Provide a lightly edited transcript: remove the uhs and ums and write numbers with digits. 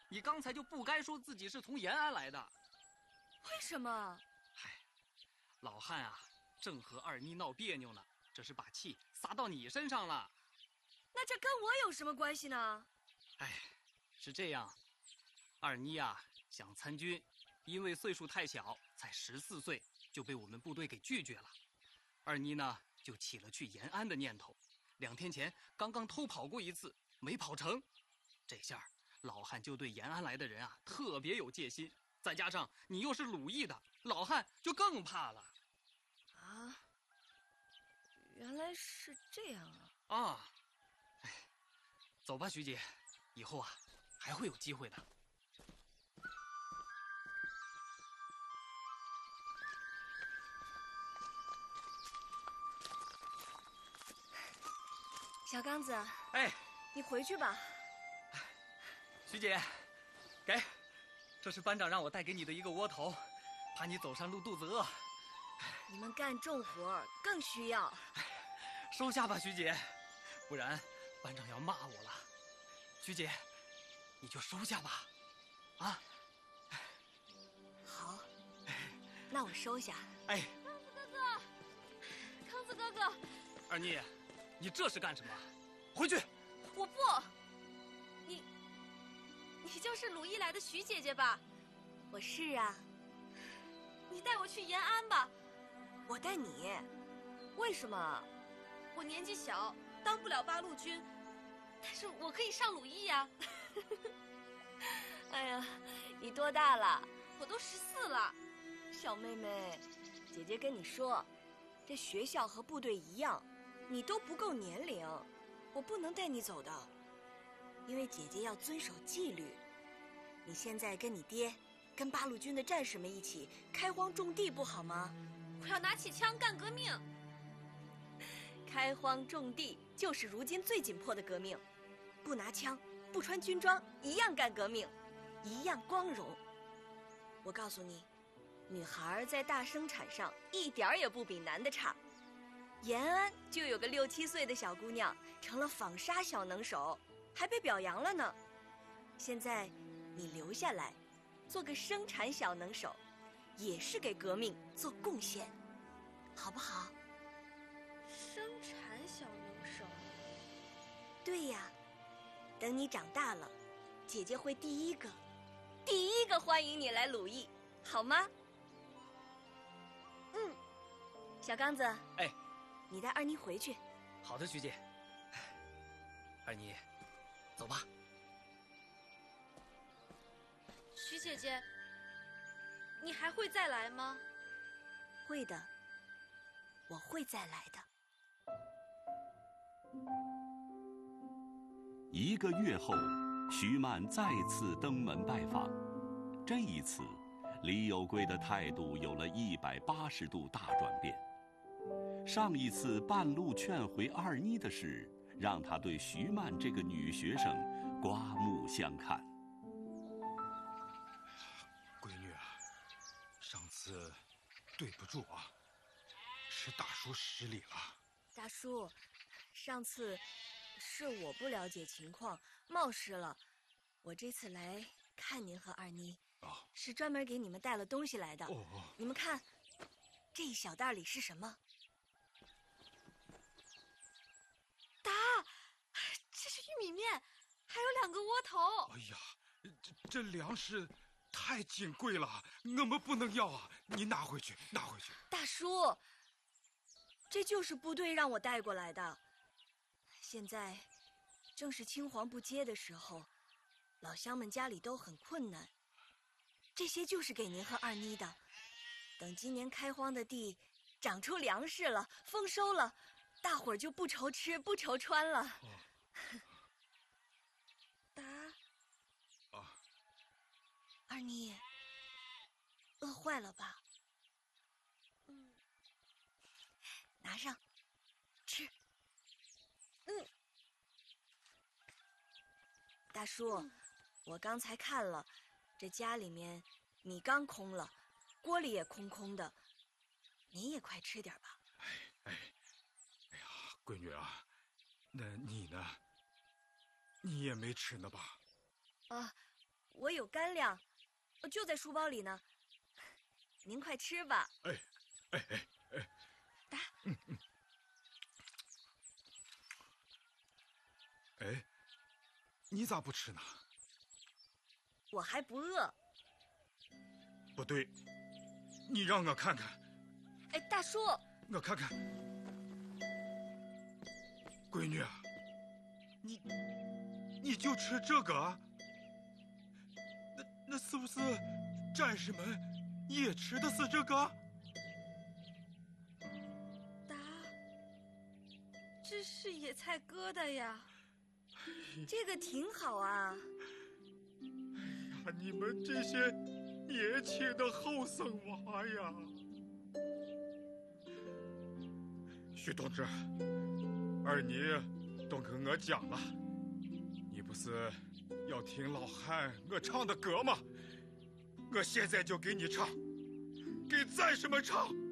你刚才就不该说自己是从延安来的。 为什么？ 嗨，老汉啊，正和二妮闹别扭呢，这是把气撒到你身上了。 那这跟我有什么关系呢？ 哎，是这样，二妮啊想参军，因为岁数太小，才14岁就被我们部队给拒绝了。二妮呢就起了去延安的念头，2天前刚刚偷跑过一次，没跑成。这下老汉就对延安来的人啊特别有戒心，再加上你又是鲁艺的，老汉就更怕了。 啊，原来是这样啊！ 啊，哎，走吧，徐姐，以后啊还会有机会的。 小刚子， 哎， 你回去吧。 徐姐，给，这是班长让我带给你的一个窝头，怕你走上路肚子饿。 你们干重活更需要。 收下吧，徐姐，不然班长要骂我了。徐姐，你就收下吧，啊。 好，那我收下。 哎， 康子哥哥， 二妮，你这是干什么？回去！ 我不。你就是鲁艺来的徐姐姐吧？我是啊。你带我去延安吧。我带你？为什么？我年纪小，当不了八路军，但是我可以上鲁艺呀。哎呀，你多大了？我都14了。小妹妹，姐姐跟你说，这学校和部队一样，你都不够年龄，我不能带你走的，因为姐姐要遵守纪律。你现在跟你爹，跟八路军的战士们一起开荒种地，不好吗？我要拿起枪干革命。开荒种地就是如今最紧迫的革命，不拿枪，不穿军装，一样干革命，一样光荣。我告诉你，女孩在大生产上一点儿也不比男的差。延安就有个6、7岁的小姑娘成了纺纱小能手，还被表扬了呢。现在你留下来，做个生产小能手，也是给革命做贡献，好不好？生产小能手？对呀，等你长大了，姐姐会第一个欢迎你来鲁艺，好吗？嗯，小刚子， 哎， 你带二妮回去。 好的，徐姐。二妮，走吧。 徐姐姐，你还会再来吗？会的，我会再来的。 1个月后，徐曼再次登门拜访。这一次，李有贵的态度有了180度大转变。上一次半路劝回二妮的事，让他对徐曼这个女学生刮目相看。 闺女啊，上次对不住啊，是大叔失礼了。 大叔，上次是我不了解情况，冒失了。我这次来看您和二妮，是专门给你们带了东西来的。你们看，这一小袋里是什么？这是玉米面，还有2个窝头。 哎呀，这粮食太金贵了，我们不能要啊！你拿回去，拿回去。 大叔，这就是部队让我带过来的。现在正是青黄不接的时候，老乡们家里都很困难，这些就是给您和二妮的。等今年开荒的地长出粮食了，丰收了，大伙儿就不愁吃不愁穿了。二妮，饿坏了吧？拿上，吃。大叔，我刚才看了，这家里面米缸空了，锅里也空空的，您也快吃点吧。 哎呀，闺女啊，那你呢？你也没吃呢吧？ 我有干粮，就在书包里呢。您快吃吧。 哎， 打。 哎，你咋不吃呢？ 我还不饿。 不对，你让我看看。 哎，大叔， 我看看。闺女，你就吃这个？那是不是战士们也吃的是这个？ 达，这是野菜疙瘩呀，这个挺好啊。 哎呀，你们这些年轻的后生娃呀！徐同志，二妮都跟我讲了，你不是要听老汉我唱的歌吗？我现在就给你唱，给战士们唱。